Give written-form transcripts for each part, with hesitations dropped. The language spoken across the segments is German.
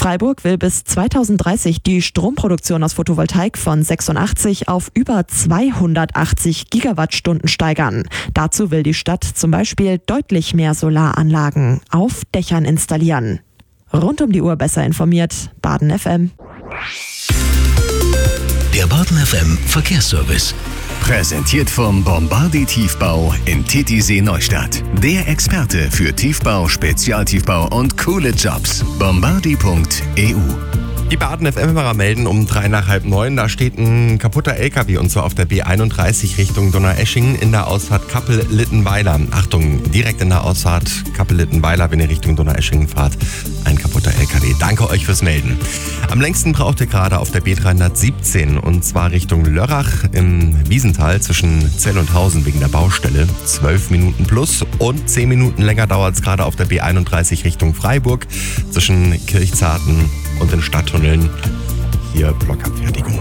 Freiburg will bis 2030 die Stromproduktion aus Photovoltaik von 86 auf über 280 Gigawattstunden steigern. Dazu will die Stadt zum Beispiel deutlich mehr Solaranlagen auf Dächern installieren. Rund um die Uhr besser informiert, Baden FM. Der Baden FM Verkehrsservice. Präsentiert vom Bombardi Tiefbau in Titisee Neustadt. Der Experte für Tiefbau, Spezialtiefbau und coole Jobs. Bombardi.eu. Die Baden FM-Fahrer melden um 8:45. Da steht ein kaputter LKW und zwar auf der B31 Richtung Donaueschingen in der Ausfahrt Kappel-Littenweiler. Achtung, direkt in der Ausfahrt Kappel-Littenweiler, wenn ihr Richtung Donaueschingen fahrt, ein kaputter LKW. Danke euch fürs Melden. Am längsten braucht ihr gerade auf der B317 und zwar Richtung Lörrach im Wiesental zwischen Zell und Hausen wegen der Baustelle. 12 Minuten plus und 10 Minuten länger dauert es gerade auf der B31 Richtung Freiburg zwischen Kirchzarten und den Stadttunneln. Hier Blockabfertigung.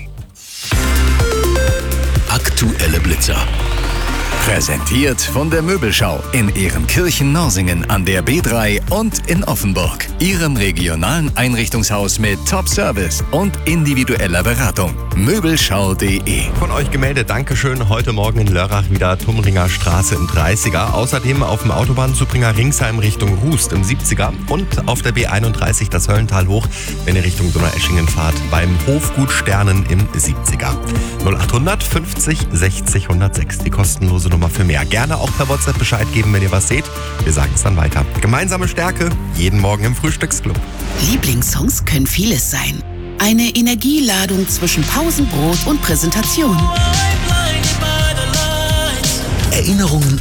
Aktuelle Blitzer. Präsentiert von der Möbelschau in Ehrenkirchen-Norsingen an der B3 und in Offenburg. Ihrem regionalen Einrichtungshaus mit Top-Service und individueller Beratung. Möbelschau.de. Von euch gemeldet, Dankeschön. Heute Morgen in Lörrach wieder Tumringer Straße im 30er. Außerdem auf dem Autobahnzubringer Ringsheim Richtung Hust im 70er. Und auf der B31 das Höllental hoch, wenn ihr Richtung Donaueschingen fahrt, beim Hofgut Sternen im 70er. 0800 50 60 106, die kostenlose Nummer für mehr. Gerne auch per WhatsApp Bescheid geben, wenn ihr was seht. Wir sagen es dann weiter. Gemeinsame Stärke, jeden Morgen im Frühstücksclub. Lieblingssongs können vieles sein. Eine Energieladung zwischen Pausenbrot und Präsentation. Erinnerungen